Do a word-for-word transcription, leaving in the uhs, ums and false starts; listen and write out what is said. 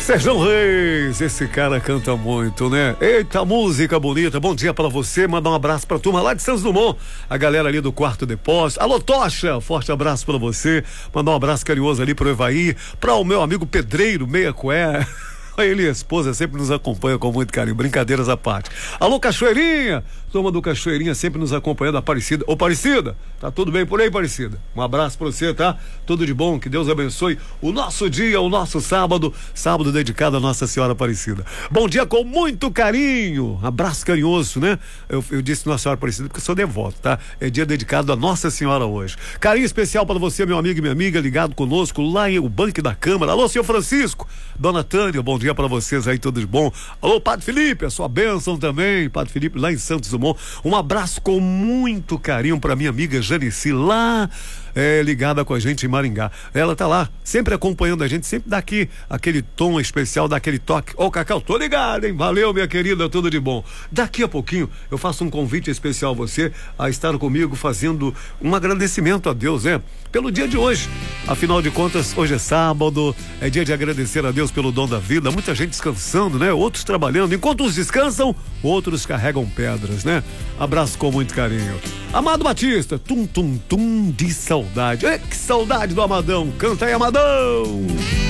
Sérgio Reis, esse cara canta muito, né? Eita, música bonita. Bom dia pra você, mandar um abraço pra turma lá de Santos Dumont, a galera ali do Quarto Depósito. Alô, Tocha, forte abraço pra você, mandar um abraço carinhoso ali pro Evaí, pra o meu amigo Pedreiro, Meia Cué. Ele e a esposa sempre nos acompanham com muito carinho, brincadeiras à parte. Alô, Cachoeirinha, turma do Cachoeirinha sempre nos acompanhando, Aparecida. Ô, Aparecida, tá tudo bem por aí, Aparecida? Um abraço pra você, tá? Tudo de bom, que Deus abençoe o nosso dia, o nosso sábado, sábado dedicado a Nossa Senhora Aparecida. Bom dia com muito carinho, abraço carinhoso, né? Eu, eu disse Nossa Senhora Aparecida porque eu sou devoto, tá? É dia dedicado a Nossa Senhora hoje. Carinho especial para você, meu amigo e minha amiga, ligado conosco lá em o Banco da Câmara. Alô, senhor Francisco, dona Tânia, bom dia para vocês aí, todos bom. Alô, Padre Felipe, a sua bênção também, Padre Felipe lá em Santos Dumont. Um abraço com muito carinho para minha amiga Janici, lá é, ligada com a gente em Maringá. Ela tá lá, sempre acompanhando a gente, sempre dá aqui aquele tom especial, dá aquele toque. Ô, Cacau, tô ligado, hein? Valeu, minha querida, tudo de bom. Daqui a pouquinho eu faço um convite especial a você a estar comigo fazendo um agradecimento a Deus, né? Pelo dia de hoje. Afinal de contas, hoje é sábado, é dia de agradecer a Deus pelo dom da vida. Muita gente descansando, né? Outros trabalhando. Enquanto uns descansam, outros carregam pedras, né? Abraço com muito carinho. Amado Batista, tum, tum, tum de saudade. Ei, que saudade do Amadão. Canta aí, Amadão!